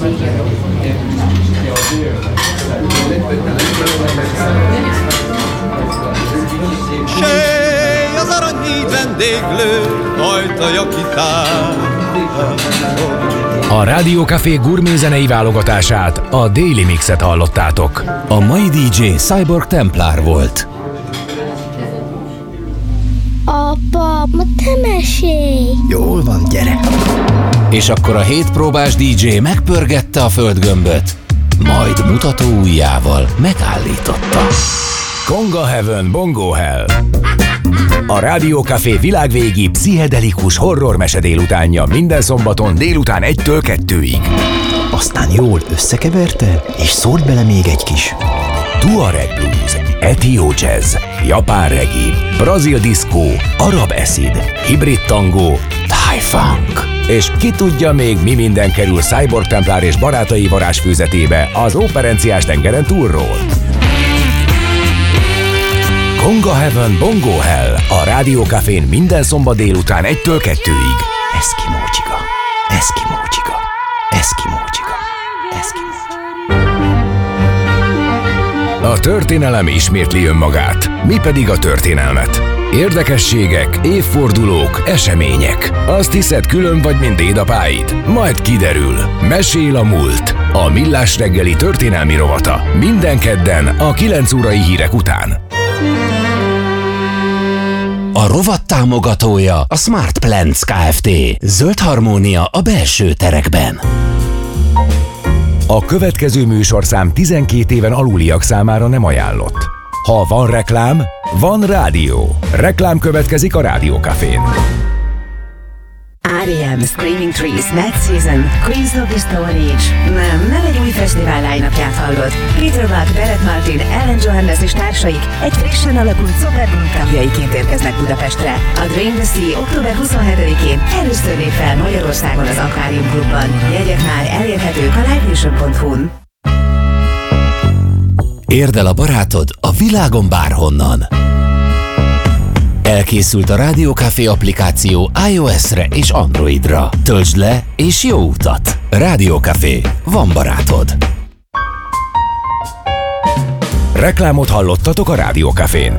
Sej az aranyhíd vendéglő, ajtaja kitár. A Rádió Café gurmézenei válogatását, a Daily Mixet hallottátok. A mai DJ Cyborg Templar volt. Apa, ma te mesélj! Jól van, gyere! És akkor a 7 próbás DJ megpörgette a földgömböt, majd mutató ujjával megállította. Conga Heaven, Bongo Hell. A Rádió Café világvégi pszichedelikus horror mese délutánja minden szombaton délután 1-től 2-ig. Aztán jól összekeverte, és szólt bele még egy kis Tuareg blues, etió jazz, japán reggae, brazil diszkó, arab acid, hibrid tangó, thai funk. És ki tudja még mi minden kerül Cyborg Templar és barátai varázsfőzetébe az operenciás tengeren túlról. Conga Heaven, Bongo Hell a Rádió Cafén minden szombat délután 1-től 2-ig. Eszkimó csiga, eszkimó csiga, eszkimó csiga, eszkimó csiga. A történelem ismétli önmagát, mi pedig a történelmet. Érdekességek, évfordulók, események. Azt hiszed, külön vagy, mint dédapáid? Majd kiderül. Mesél a múlt. A Millás reggeli történelmi rovata. Minden kedden a 9 órai hírek után. A rovat támogatója a Smart Plants Kft. Zöld harmónia a belső terekben. A következő műsorszám 12 éven aluliak számára nem ajánlott. Ha van reklám, van rádió. Reklám következik a Rádió Cafén. R.E.M. Screaming Trees, Mad Season, Queens of the Stone Age. Nem egy új fesztivál line-upját hallod. Peter Buck, Barrett Martin, Ellen Johannes és társaik egy frissen alakult szupergroup tagjaiként érkeznek Budapestre. A Drain the Sea október 27-én először lép fel Magyarországon az Aquarium Klubban. Jegyek már elérhetők a livenation.hu-n. Érd el a barátod a világon bárhonnan. Elkészült a Rádió Café applikáció iOS-re és Androidra. Töltsd le és jó utat! Rádió Café. Van barátod. Reklámot hallottatok a Rádió Cafén.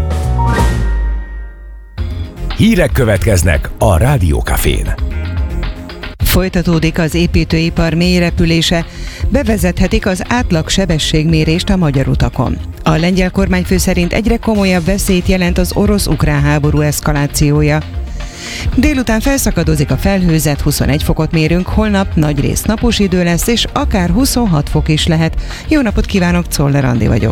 Hírek következnek a Rádió Cafén. Folytatódik az építőipar mélyrepülése, bevezethetik az átlag sebességmérést a magyar utakon. A lengyel kormányfő szerint egyre komolyabb veszélyt jelent az orosz-ukrán háború eszkalációja. Délután felszakadozik a felhőzet, 21 fokot mérünk, holnap nagyrészt napos idő lesz, és akár 26 fok is lehet. Jó napot kívánok, Czoller Andi vagyok.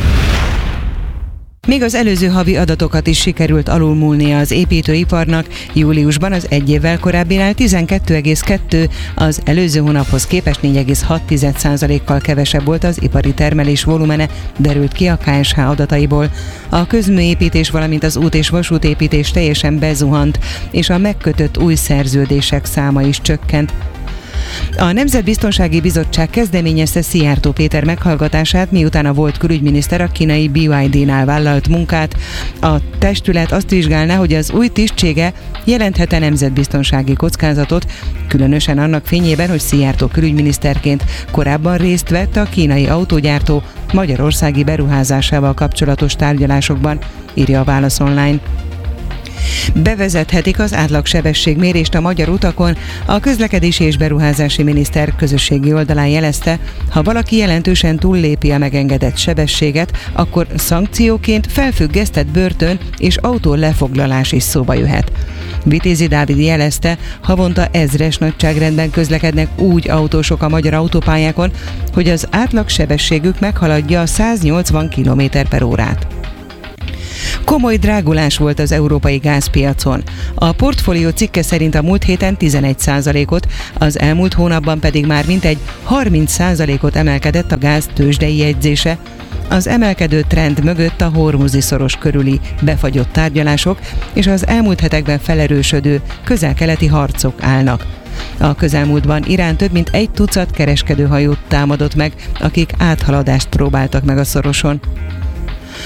Még az előző havi adatokat is sikerült alulmúlnia az építőiparnak. Júliusban az egy évvel korábbinál 12,2, az előző hónaphoz képest 4,6%-kal kevesebb volt az ipari termelés volumene, derült ki a KSH adataiból. A közműépítés, valamint az út- és vasútépítés teljesen bezuhant, és a megkötött új szerződések száma is csökkent. A Nemzetbiztonsági Bizottság kezdeményezte Szijjártó Péter meghallgatását, miután a volt külügyminiszter a kínai BYD-nál vállalt munkát. A testület azt vizsgálná, hogy az új tisztsége jelenthet-e nemzetbiztonsági kockázatot, különösen annak fényében, hogy Szijjártó külügyminiszterként korábban részt vett a kínai autógyártó magyarországi beruházásával kapcsolatos tárgyalásokban, írja a Válasz Online. Bevezethetik az átlagsebességmérést a magyar utakon. A közlekedési és beruházási miniszter közösségi oldalán jelezte, ha valaki jelentősen túllépi a megengedett sebességet, akkor szankcióként felfüggesztett börtön és autó lefoglalás is szóba jöhet. Vitézi Dávid jelezte, havonta 1000-es nagyságrendben közlekednek úgy autósok a magyar autópályákon, hogy az átlagsebességük meghaladja a 180 km/órát. Komoly drágulás volt az európai gázpiacon. A Portfolio cikke szerint a múlt héten 11%-ot, az elmúlt hónapban pedig már mintegy 30%-ot emelkedett a gáz tőzsdei jegyzése. Az emelkedő trend mögött a Hormuzi-szoros körüli befagyott tárgyalások és az elmúlt hetekben felerősödő közel-keleti harcok állnak. A közelmúltban Irán több mint 1 tucat kereskedőhajót támadott meg, akik áthaladást próbáltak meg a szoroson.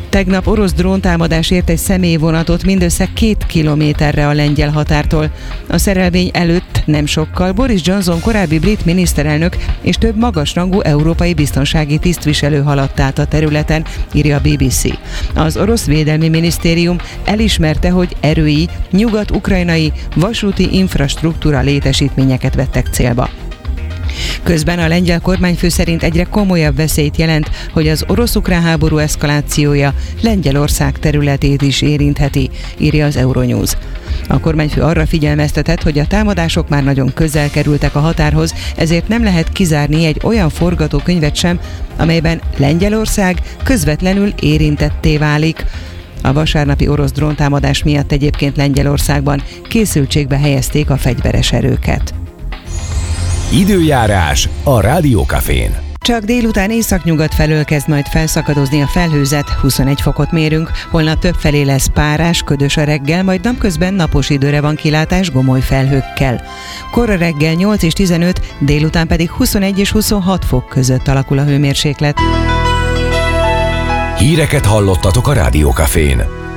Tegnap orosz dróntámadás ért egy személyvonatot mindössze 2 kilométerre a lengyel határtól. A szerelvény előtt nem sokkal Boris Johnson korábbi brit miniszterelnök és több magasrangú európai biztonsági tisztviselő haladt át a területen, írja a BBC. Az orosz védelmi minisztérium elismerte, hogy erői nyugat-ukrajnai vasúti infrastruktúra létesítményeket vettek célba. Közben a lengyel kormányfő szerint egyre komolyabb veszélyt jelent, hogy az orosz-ukrán háború eszkalációja Lengyelország területét is érintheti, írja az Euronews. A kormányfő arra figyelmeztetett, hogy a támadások már nagyon közel kerültek a határhoz, ezért nem lehet kizárni egy olyan forgatókönyvet sem, amelyben Lengyelország közvetlenül érintetté válik. A vasárnapi orosz dróntámadás miatt egyébként Lengyelországban készültségbe helyezték a fegyveres erőket. Időjárás a Rádiókafén. Csak délután északnyugat felől kezd majd felszakadozni a felhőzet, 21 fokot mérünk, holnap többfelé lesz párás, ködös a reggel, majd napközben napos időre van kilátás gomoly felhőkkel. Kora reggel 8 és 15, délután pedig 21 és 26 fok között alakul a hőmérséklet. Híreket hallottatok a Rádiókafén.